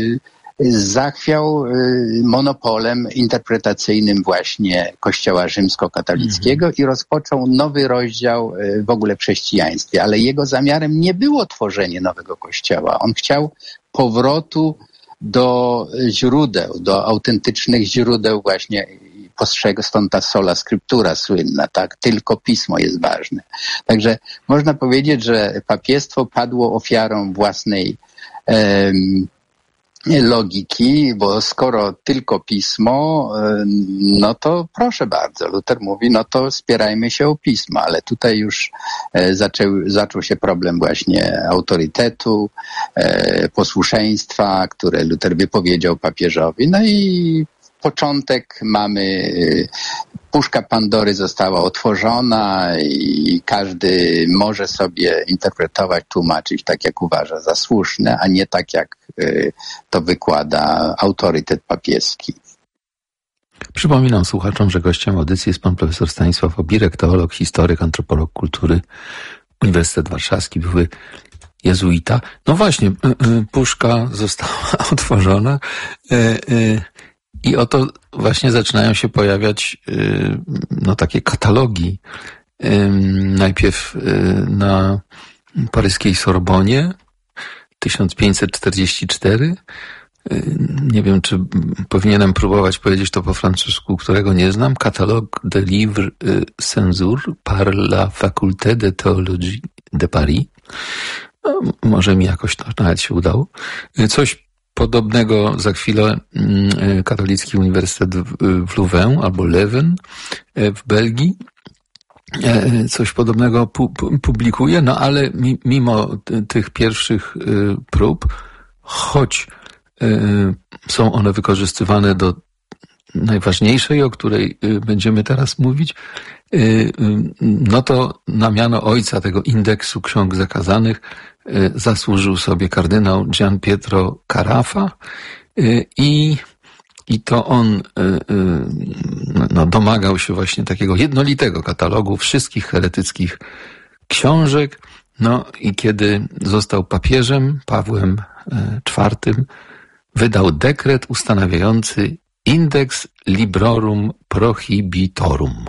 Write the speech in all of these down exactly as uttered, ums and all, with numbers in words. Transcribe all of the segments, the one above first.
zachwiał monopolem interpretacyjnym właśnie Kościoła rzymskokatolickiego mm. i rozpoczął nowy rozdział w ogóle w chrześcijaństwie. Ale jego zamiarem nie było tworzenie nowego Kościoła. On chciał powrotu do źródeł, do autentycznych źródeł właśnie postrzega, stąd ta sola scriptura słynna, tak? Tylko Pismo jest ważne. Także można powiedzieć, że papiestwo padło ofiarą własnej em, logiki, bo skoro tylko Pismo, no to proszę bardzo, Luter mówi, no to spierajmy się o Pismo, ale tutaj już zaczął, zaczął się problem właśnie autorytetu, posłuszeństwa, które Luter wypowiedział papieżowi, no i początek mamy, puszka Pandory została otworzona i każdy może sobie interpretować, tłumaczyć tak, jak uważa za słuszne, a nie tak, jak to wykłada autorytet papieski. Przypominam słuchaczom, że gościem audycji jest pan profesor Stanisław Obirek, teolog, historyk, antropolog kultury, Uniwersytet Warszawski, były jezuita. No właśnie, puszka została otworzona. I oto właśnie zaczynają się pojawiać no, takie katalogi. Najpierw na paryskiej Sorbonie tysiąc pięćset czterdziesty czwarty. Nie wiem, czy powinienem próbować powiedzieć to po francusku, którego nie znam. Catalogue de livres censure par la Faculté de Théologie de Paris. No, może mi jakoś to nawet się udało. Coś podobnego za chwilę Katolicki Uniwersytet w Louvain albo Leuven w Belgii. Coś podobnego pu- publikuje, no ale mi- mimo tych pierwszych prób, choć są one wykorzystywane do najważniejszej, o której będziemy teraz mówić, no to na miano ojca tego indeksu ksiąg zakazanych zasłużył sobie kardynał Gian Pietro Carafa i, i to on no, domagał się właśnie takiego jednolitego katalogu wszystkich heretyckich książek. No i kiedy został papieżem Pawłem czwartym, wydał dekret ustanawiający Index Librorum Prohibitorum.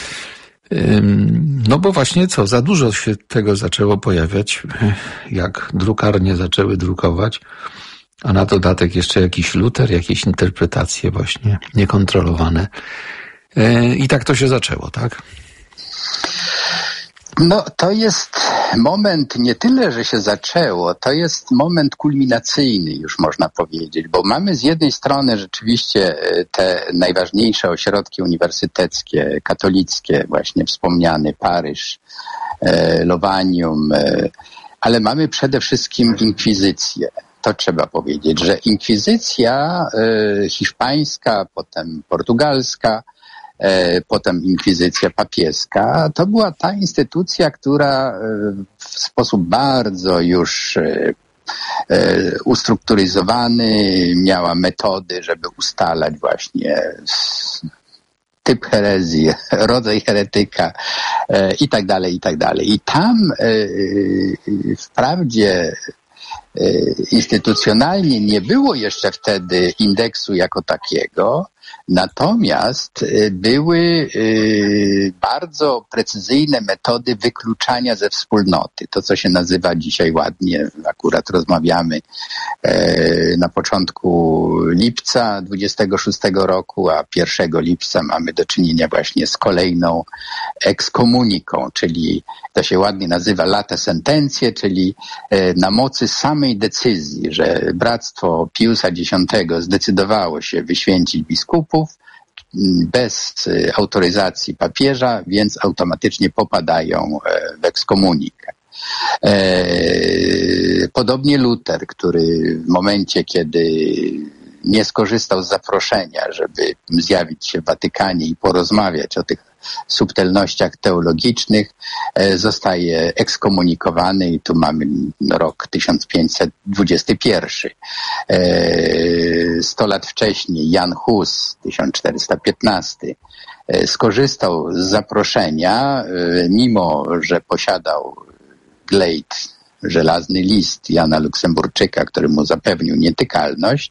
No bo właśnie co, za dużo się tego zaczęło pojawiać, jak drukarnie zaczęły drukować, a na dodatek jeszcze jakiś Luter, jakieś interpretacje właśnie niekontrolowane. I tak to się zaczęło, tak? No, to jest moment nie tyle, że się zaczęło, to jest moment kulminacyjny, już można powiedzieć, bo mamy z jednej strony rzeczywiście te najważniejsze ośrodki uniwersyteckie, katolickie, właśnie wspomniany Paryż, Lowanium, ale mamy przede wszystkim inkwizycję. To trzeba powiedzieć, że inkwizycja hiszpańska, potem portugalska, potem inkwizycja papieska, to była ta instytucja, która w sposób bardzo już ustrukturyzowany miała metody, żeby ustalać właśnie typ herezji, rodzaj heretyka i tak dalej, i tak dalej. I tam wprawdzie instytucjonalnie nie było jeszcze wtedy indeksu jako takiego, natomiast były bardzo precyzyjne metody wykluczania ze wspólnoty. To, co się nazywa dzisiaj ładnie, akurat rozmawiamy na początku lipca dwudziestego szóstego roku, a pierwszego lipca mamy do czynienia właśnie z kolejną ekskomuniką, czyli to się ładnie nazywa lata sentencje, czyli na mocy samej decyzji, że bractwo Piusa Dziesiątego zdecydowało się wyświęcić biskupów bez autoryzacji papieża, więc automatycznie popadają w ekskomunikę. Podobnie Luter, który w momencie, kiedy nie skorzystał z zaproszenia, żeby zjawić się w Watykanie i porozmawiać o tych subtelnościach teologicznych, zostaje ekskomunikowany i tu mamy rok tysiąc pięćset dwudziesty pierwszy. Sto lat wcześniej Jan Hus, tysiąc czterysta piętnasty, skorzystał z zaproszenia, mimo że posiadał glejt żelazny list Jana Luksemburczyka, który mu zapewnił nietykalność,